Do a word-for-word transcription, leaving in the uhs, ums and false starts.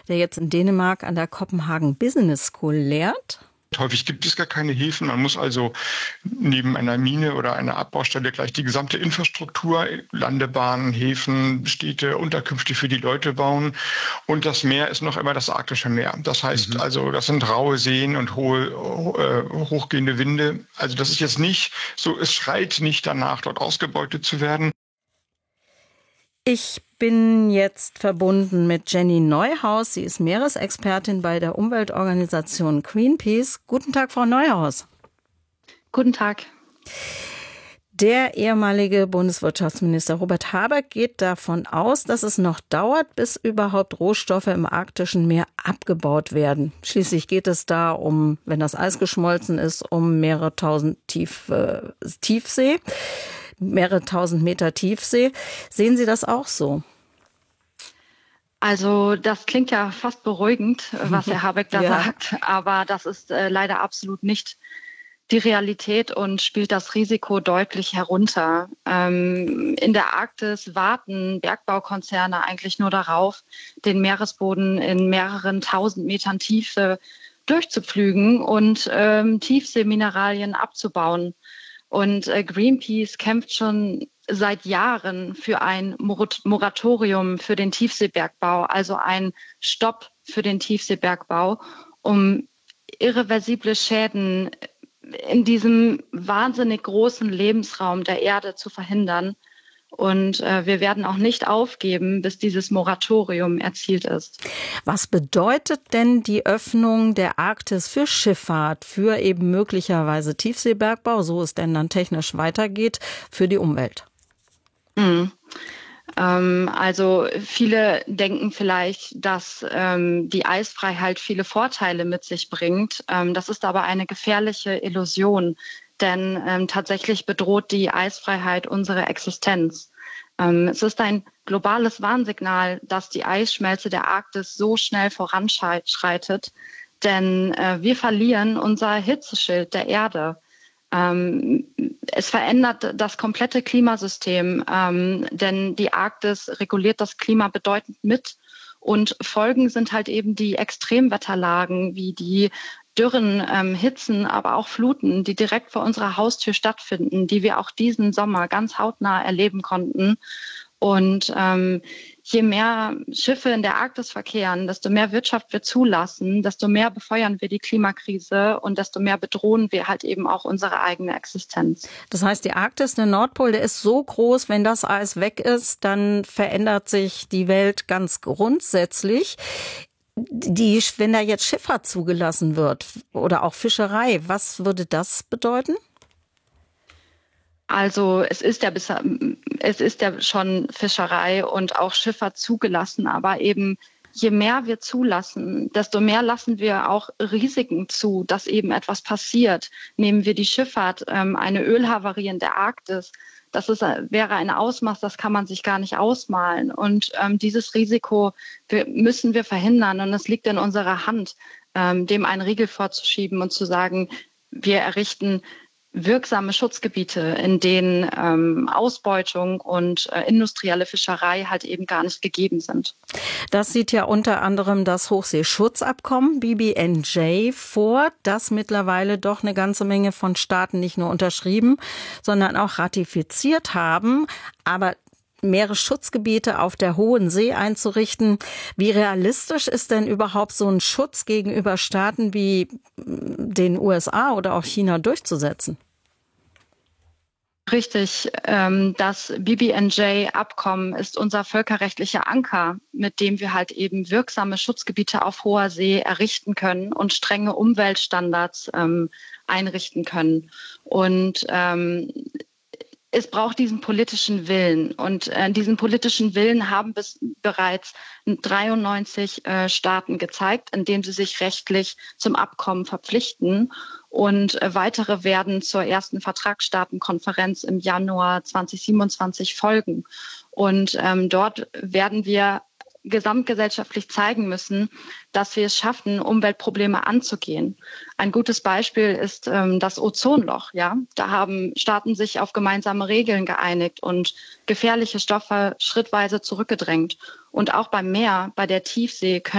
der jetzt in Dänemark an der Copenhagen Business School lehrt. Häufig gibt es gar keine Häfen. Man muss also neben einer Mine oder einer Abbaustelle gleich die gesamte Infrastruktur, Landebahnen, Häfen, Städte, Unterkünfte für die Leute bauen. Und das Meer ist noch immer das arktische Meer. Das heißt mhm. also, das sind raue Seen und hohe, äh, hochgehende Winde. Also das ist jetzt nicht so, es schreit nicht danach, dort ausgebeutet zu werden. Ich bin jetzt verbunden mit Jenny Neuhaus. Sie ist Meeresexpertin bei der Umweltorganisation Greenpeace. Guten Tag, Frau Neuhaus. Guten Tag. Der ehemalige Bundeswirtschaftsminister Robert Habeck geht davon aus, dass es noch dauert, bis überhaupt Rohstoffe im arktischen Meer abgebaut werden. Schließlich geht es da um, wenn das Eis geschmolzen ist, um mehrere tausend Tief, äh, Tiefsee. mehrere tausend Meter Tiefsee. Sehen Sie das auch so? Also das klingt ja fast beruhigend, was Herr Habeck da ja. sagt, aber das ist äh, leider absolut nicht die Realität und spielt das Risiko deutlich herunter. Ähm, in der Arktis warten Bergbaukonzerne eigentlich nur darauf, den Meeresboden in mehreren tausend Metern Tiefe durchzupflügen und ähm, Tiefseemineralien abzubauen. Und äh, Greenpeace kämpft schon seit Jahren für ein Moratorium für den Tiefseebergbau, also ein Stopp für den Tiefseebergbau, um irreversible Schäden in diesem wahnsinnig großen Lebensraum der Erde zu verhindern. Und äh, wir werden auch nicht aufgeben, bis dieses Moratorium erzielt ist. Was bedeutet denn die Öffnung der Arktis für Schifffahrt, für eben möglicherweise Tiefseebergbau, so es denn dann technisch weitergeht, für die Umwelt? Mhm. Ähm, also viele denken vielleicht, dass ähm, die Eisfreiheit viele Vorteile mit sich bringt. Ähm, das ist aber eine gefährliche Illusion. Denn ähm, tatsächlich bedroht die Eisfreiheit unsere Existenz. Ähm, es ist ein globales Warnsignal, dass die Eisschmelze der Arktis so schnell voranschreitet. Denn äh, wir verlieren unser Hitzeschild der Erde. Ähm, es verändert das komplette Klimasystem, ähm, denn die Arktis reguliert das Klima bedeutend mit. Und Folgen sind halt eben die Extremwetterlagen wie die Dürren, ähm, Hitzen, aber auch Fluten, die direkt vor unserer Haustür stattfinden, die wir auch diesen Sommer ganz hautnah erleben konnten. Und ähm, je mehr Schiffe in der Arktis verkehren, desto mehr Wirtschaft wir zulassen, desto mehr befeuern wir die Klimakrise und desto mehr bedrohen wir halt eben auch unsere eigene Existenz. Das heißt, die Arktis, der Nordpol, der ist so groß, wenn das Eis weg ist, dann verändert sich die Welt ganz grundsätzlich. Die, wenn da jetzt Schifffahrt zugelassen wird oder auch Fischerei, was würde das bedeuten? Also es ist ja bisher, es ist ja schon Fischerei und auch Schifffahrt zugelassen, aber eben je mehr wir zulassen, desto mehr lassen wir auch Risiken zu, dass eben etwas passiert. Nehmen wir die Schifffahrt, ähm, eine Ölhavarie in der Arktis. Das ist, wäre ein Ausmaß, das kann man sich gar nicht ausmalen. Und ähm, dieses Risiko wir, müssen wir verhindern. Und es liegt in unserer Hand, ähm, dem einen Riegel vorzuschieben und zu sagen, wir errichten wirksame Schutzgebiete, in denen ähm, Ausbeutung und äh, industrielle Fischerei halt eben gar nicht gegeben sind. Das sieht ja unter anderem das Hochseeschutzabkommen B B N J vor, das mittlerweile doch eine ganze Menge von Staaten nicht nur unterschrieben, sondern auch ratifiziert haben. Aber Meeresschutzgebiete auf der Hohen See einzurichten. Wie realistisch ist denn überhaupt so ein Schutz gegenüber Staaten wie den U S A oder auch China durchzusetzen? Richtig, das B B N J-Abkommen ist unser völkerrechtlicher Anker, mit dem wir halt eben wirksame Schutzgebiete auf hoher See errichten können und strenge Umweltstandards einrichten können. Und ähm, es braucht diesen politischen Willen. Und äh, diesen politischen Willen haben bis, bereits dreiundneunzig äh, Staaten gezeigt, indem sie sich rechtlich zum Abkommen verpflichten. Und äh, weitere werden zur ersten Vertragsstaatenkonferenz im Januar zweitausendsiebenundzwanzig folgen. Und ähm, dort werden wir gesamtgesellschaftlich zeigen müssen, dass wir es schaffen, Umweltprobleme anzugehen. Ein gutes Beispiel ist ähm, das Ozonloch. Ja, da haben Staaten sich auf gemeinsame Regeln geeinigt und gefährliche Stoffe schrittweise zurückgedrängt. Und auch beim Meer, bei der Tiefsee können